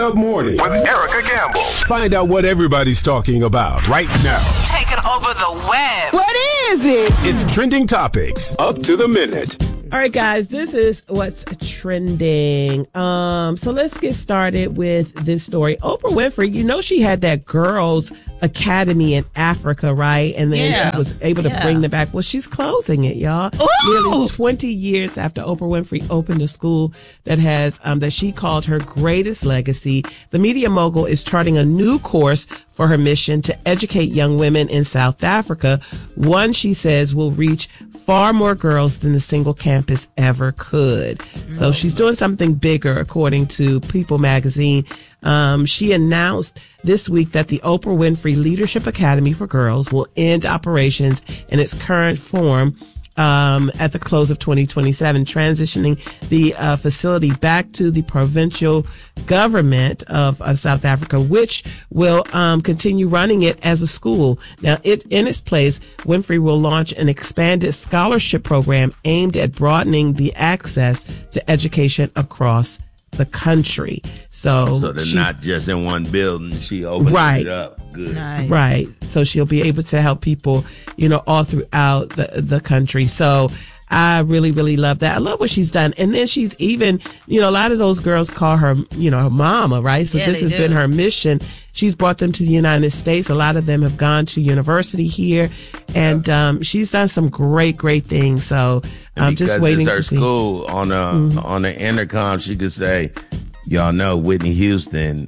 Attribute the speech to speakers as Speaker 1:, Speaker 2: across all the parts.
Speaker 1: Up Mornings
Speaker 2: with Erica Gamble.
Speaker 1: Find out what everybody's talking about right now.
Speaker 3: Taking over the web.
Speaker 4: What is it?
Speaker 1: It's Trending Topics, up to the minute.
Speaker 4: All right, guys, this is what's trending. So let's get started with this story. Oprah Winfrey, you know, she had that girls' academy in Africa, right? And then she was able to bring them back. Well, she's closing it, y'all.
Speaker 3: Ooh!
Speaker 4: Nearly 20 years after Oprah Winfrey opened a school that has, that she called her greatest legacy, the media mogul is charting a new course for her mission to educate young women in South Africa. One, she says, will reach far more girls than the single campus ever could. So she's doing something bigger, according to People magazine. She announced this week that the Oprah Winfrey Leadership Academy for Girls will end operations in its current form at the close of 2027, transitioning the facility back to the provincial government of South Africa, which will continue running it as a school. Now, in its place, Winfrey will launch an expanded scholarship program aimed at broadening the access to education across the country. So
Speaker 5: they're not just in one building. She opened it up. Good.
Speaker 4: Nice. Right. So she'll be able to help people, you know, all throughout the country. So I really, really love that. I love what she's done. And then she's even, you know, a lot of those girls call her, you know, her mama, right? So this has been her mission. She's brought them to the United States. A lot of them have gone to university here, and she's done some great, great things. So I'm just waiting to see.
Speaker 5: Because it's her school on the intercom, she could say, y'all know Whitney Houston.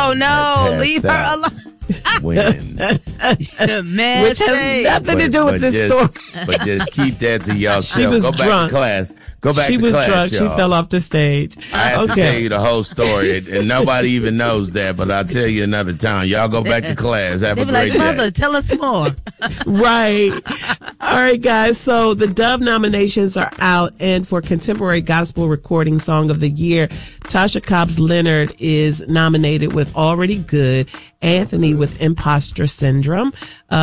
Speaker 3: Leave her alone.
Speaker 5: When
Speaker 4: which has nothing to do with this story.
Speaker 5: But just keep that to yourself.
Speaker 4: She was
Speaker 5: drunk.
Speaker 4: Back
Speaker 5: to class. Go back
Speaker 4: she
Speaker 5: to
Speaker 4: was
Speaker 5: class.
Speaker 4: Drunk.
Speaker 5: Y'all.
Speaker 4: She fell off the stage.
Speaker 5: I have to tell you the whole story, and nobody even knows that. But I'll tell you another time. Y'all go back to class. Have a great day.
Speaker 3: Mother, tell us more.
Speaker 4: Right. All right, guys. So the Dove nominations are out, and for Contemporary Gospel Recording Song of the Year, Tasha Cobbs Leonard is nominated with Already Good, Anthony with Imposter Syndrome,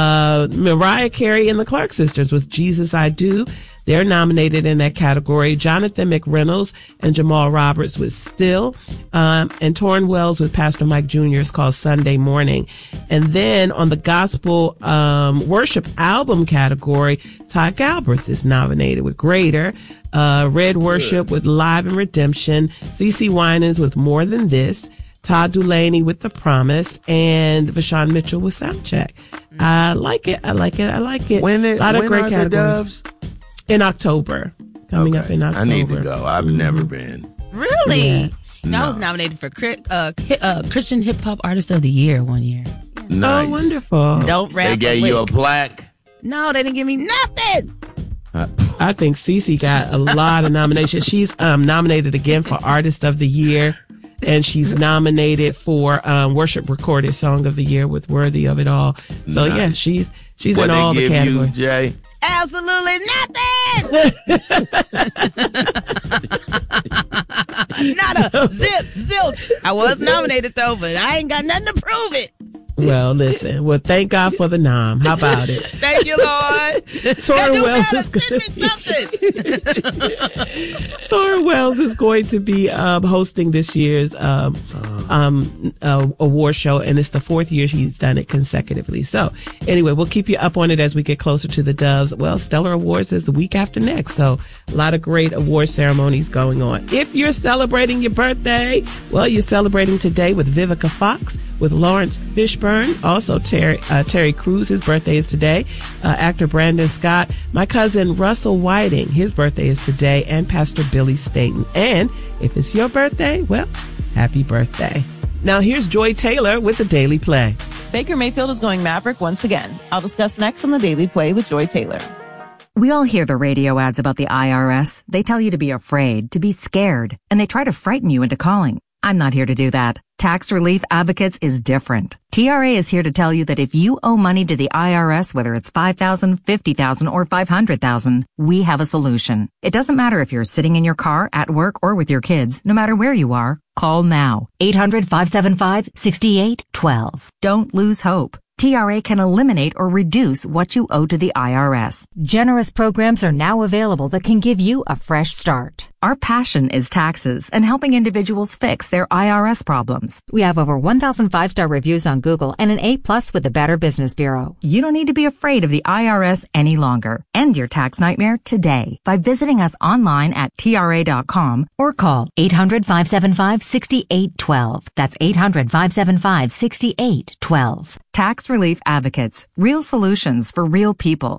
Speaker 4: Mariah Carey and the Clark Sisters with Jesus I Do. They're nominated in that category. Jonathan McReynolds and Jamal Roberts with Still, and Torrin Wells with Pastor Mike Jr. is called Sunday Morning. And then on the gospel worship album category, Ty Galbraith is nominated with Greater, Red Worship with Live and Redemption, CeCe Winans with More Than This, Todd Dulaney with The Promise, and Vashawn Mitchell with Soundcheck. I like it.
Speaker 5: When
Speaker 4: a lot of great
Speaker 5: are
Speaker 4: categories.
Speaker 5: The Doves?
Speaker 4: In October. Coming up in October.
Speaker 5: I need to go. I've never been.
Speaker 3: Really?
Speaker 4: Yeah.
Speaker 3: No. I was nominated for Christian Hip Hop Artist of the Year one year.
Speaker 5: Nice.
Speaker 4: Oh, wonderful.
Speaker 3: Don't rap.
Speaker 5: They gave you a plaque?
Speaker 3: No, they didn't give me nothing.
Speaker 4: I think CeCe got a lot of nominations. She's nominated again for Artist of the Year, and she's nominated for Worship Recorded Song of the Year with Worthy of It All. So yeah, she's in all the categories.
Speaker 5: What they give you, Jay?
Speaker 3: Absolutely nothing. Not a zilch. I was nominated though, but I ain't got nothing to prove it.
Speaker 4: Well, listen. Well, thank God for the nom. How about it?
Speaker 3: Thank you, Lord.
Speaker 4: Torrin Wells is Torrin Wells is going to be hosting this year's award show, and it's the 4th year he's done it consecutively. So, anyway, we'll keep you up on it as we get closer to the Doves. Well, Stellar Awards is the week after next, so a lot of great award ceremonies going on. If you're celebrating your birthday, well, you're celebrating today with Vivica Fox, with Lawrence Fishburne, also Terry Crews, his birthday is today, actor Brandon Scott, my cousin Russell Whiting, his birthday is today, and Pastor Billy Staten. And if it's your birthday, well, happy birthday. Now here's Joy Taylor with the Daily Play.
Speaker 6: Baker Mayfield is going Maverick once again. I'll discuss next on the Daily Play with Joy Taylor.
Speaker 7: We all hear the radio ads about the IRS. They tell you to be afraid, to be scared, and they try to frighten you into calling. I'm not here to do that. Tax Relief Advocates is different. TRA is here to tell you that if you owe money to the IRS, whether it's $5,000, $50,000, or $500,000, we have a solution. It doesn't matter if you're sitting in your car, at work, or with your kids. No matter where you are, call now. 800-575-6812. Don't lose hope. TRA can eliminate or reduce what you owe to the IRS.
Speaker 8: Generous programs are now available that can give you a fresh start.
Speaker 7: Our passion is taxes and helping individuals fix their IRS problems.
Speaker 2: We have over 1,000 5-star reviews on Google and an A+ with the Better Business Bureau.
Speaker 7: You don't need to be afraid of the IRS any longer. End your tax nightmare today by visiting us online at TRA.com or call 800-575-6812. That's 800-575-6812. Tax Relief Advocates. Real solutions for real people.